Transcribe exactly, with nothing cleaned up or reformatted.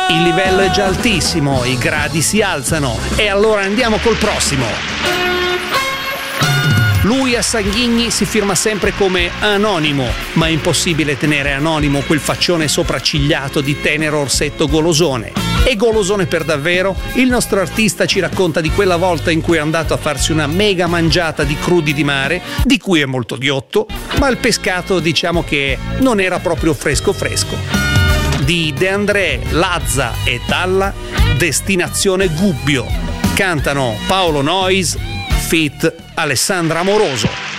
Il livello è già altissimo, i gradi si alzano e allora andiamo col prossimo. Lui a Sanghigni si firma sempre come Anonimo, ma è impossibile tenere anonimo quel faccione sopraccigliato di tenero orsetto golosone. E golosone per davvero? Il nostro artista ci racconta di quella volta in cui è andato a farsi una mega mangiata di crudi di mare, di cui è molto ghiotto, ma il pescato diciamo che non era proprio fresco fresco. Di De André, Lazza e Talla, Destinazione Gubbio. Cantano Paolo Noyes, feat. Alessandra Amoroso.